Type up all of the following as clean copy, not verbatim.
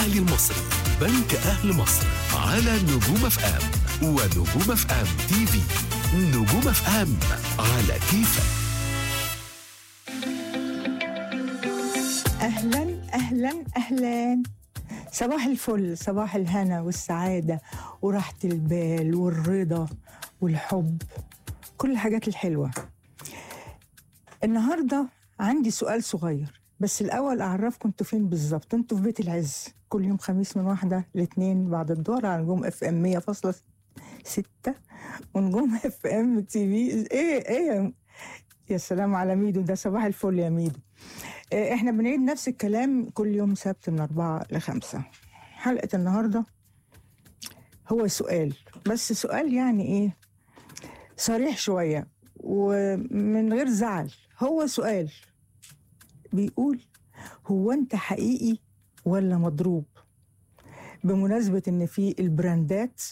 الأهلي المصري بنك أهل مصر على نجوم اف ام ونجوم اف ام تي في. نجوم اف ام على كيفك. أهلا أهلا أهلا، صباح الفل، صباح الهنا والسعادة وراحة البال والرضا والحب، كل الحاجات الحلوة. النهاردة عندي سؤال صغير، بس الأول أعرفكم انتوا فين بالظبط. انتوا في بيت العز كل يوم خميس من 1 ل2 بعد الظهر على نجوم اف ام 100.6 ونجوم اف ام تي في. ايه يا سلام على ميدو، ده صباح الفل يا ميدو. احنا بنعيد نفس الكلام كل يوم سبت من 4 ل5. حلقة النهاردة هو سؤال، بس سؤال يعني ايه، صريح شوية ومن غير زعل. هو سؤال بيقول: هو انت حقيقي ولا مضروب؟ بمناسبة ان في البراندات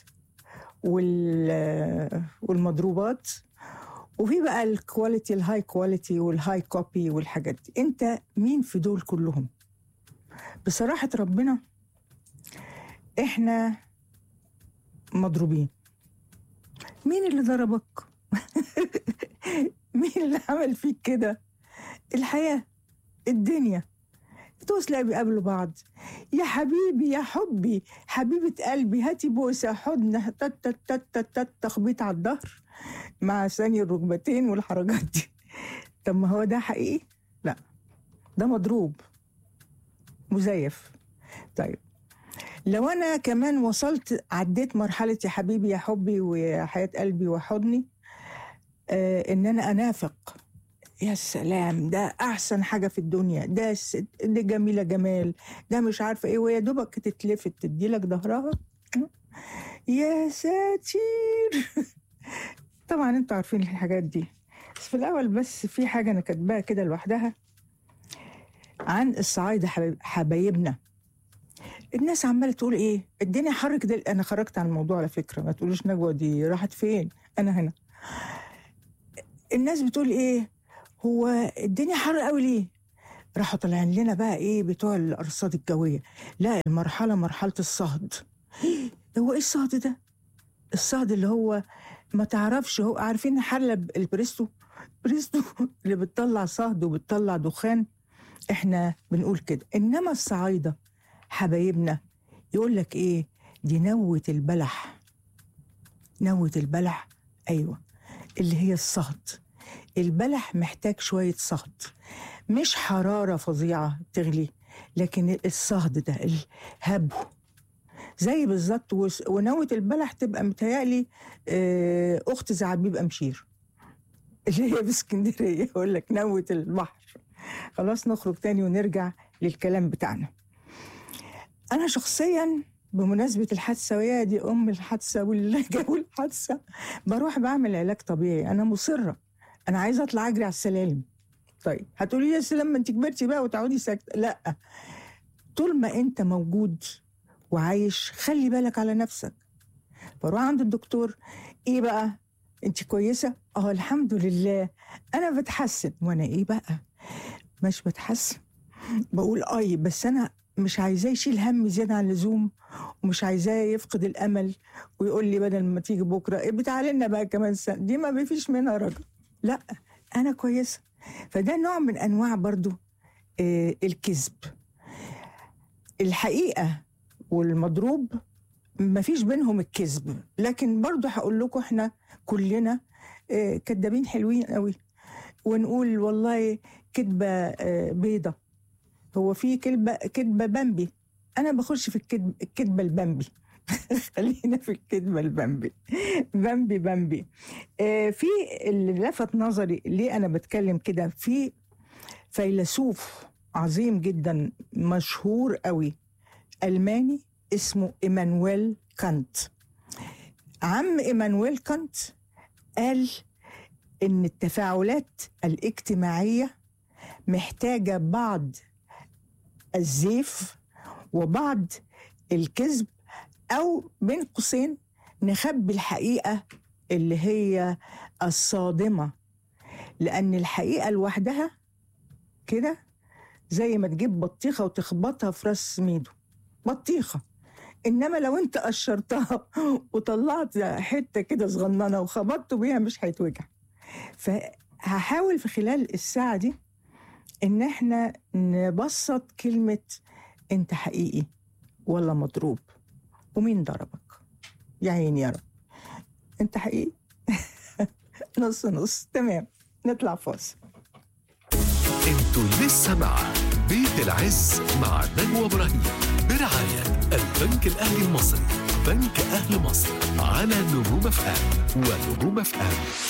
والمضروبات، وفي بقى الكواليتي، الهاي كواليتي والهاي كوبي والحاجات دي. انت مين في دول كلهم؟ بصراحة ربنا احنا مضروبين. مين اللي ضربك؟ مين اللي عمل فيك كده؟ الحياة، الدنيا، توصل بيقابلوا بعض. يا حبيبي يا حبي حبيبة قلبي هاتي بوسة حضن تت تخبيط على الظهر مع ثاني الركبتين والحركات دي. طب ما هو ده حقيقي؟ لا، ده مضروب مزيف. طيب لو أنا كمان وصلت عديت مرحلة يا حبيبي يا حبي ويا حياة قلبي وحضني، إن أنا أنافق، يا سلام ده أحسن حاجة في الدنيا، ده جميلة جمال، ده مش عارفة إيه، ويا دوبك تتلفت تديلك ظهرها، يا ساتير. طبعا انتوا عارفين الحاجات دي. بس في الأول بس في حاجة أنا كاتباها كده لوحدها عن الصعايدة حبايبنا. الناس عمالة تقول إيه الدنيا حر كده. أنا خرجت عن الموضوع على فكرة، ما تقولوش نجوى دي راحت فين، أنا هنا. الناس بتقول إيه، هو الدنيا حر قوي ليه؟ راحوا طالعين لنا بقى إيه بتوع الأرصاد الجوية، لا المرحلة مرحلة الصهد. هو إيه الصهد ده؟ الصهد اللي هو ما تعرفش، هو عارفين حلة البريستو اللي بتطلع صهد وبتطلع دخان، احنا بنقول كده. انما الصعايدة حبايبنا يقول لك ايه، دي نوة البلح. نوة البلح، ايوه، اللي هي الصهد. البلح محتاج شوية صهد، مش حرارة فظيعة تغلي، لكن الصهد ده الهبو زي بالظبط. ونوة البلح تبقى متهيألي أخت زعبيب أمشير اللي هي باسكندرية، يقول لك نوة البحر. خلاص نخرج تاني ونرجع للكلام بتاعنا. أنا شخصيا بمناسبة الحادثة، ويا دي أم الحادثة واللي جو الحادثة، بروح بعمل علاج طبيعي. أنا مصرة، أنا عايزة أطلع أجري على السلالم. طيب هتقولي يا سلام ما أنت كبرتي بقى وتعودي ساكتة. لأ، طول ما أنت موجود وعايش خلي بالك على نفسك. بروح عند الدكتور، ايه بقى انت كويسة؟ الحمد لله انا بتحسن. وانا ايه بقى مش بتحسن، بقول بس انا مش عايزاه يشيل هم زيادة عن اللزوم، ومش عايزاه يفقد الامل ويقول لي بدل ما تيجي بكرة إيه بتعالنا بقى كمان سنة، دي ما بيفيش منها رجل. لا انا كويسة. فده نوع من انواع برضو الكذب. الحقيقة والمضروب مفيش بينهم الكذب، لكن برضو هقول لكم احنا كلنا كدابين حلوين قوي، ونقول والله كدبة بيضة. هو في كدبة بامبي، انا بخش في الكدبة البامبي. خلينا في الكدبة البامبي. بامبي. في اللي لفت نظري ليه انا بتكلم كده، في فيلسوف عظيم جدا مشهور قوي ألماني اسمه إيمانويل كانت. عم إيمانويل كانت قال إن التفاعلات الاجتماعية محتاجة بعض الزيف وبعض الكذب، أو بين قوسين نخبي الحقيقة اللي هي الصادمة، لأن الحقيقة لوحدها كده زي ما تجيب بطيخة وتخبطها في راس ميدو، بطيخة. إنما لو أنت قشرتها وطلعت حتة كده صغننة وخبطت بيها مش هيتوجع. فهحاول في خلال الساعة دي إن إحنا نبسط كلمة أنت حقيقي ولا مضروب، ومين ضربك؟ يا عيني يا رب. أنت حقيقي نص نص. تمام، نطلع فاصل. انتوا لسه مع بيت العز مع نجوى إبراهيم برعاية البنك الأهلي المصري، بنك أهل مصر، على نجوم اف ام ونجوم اف ام.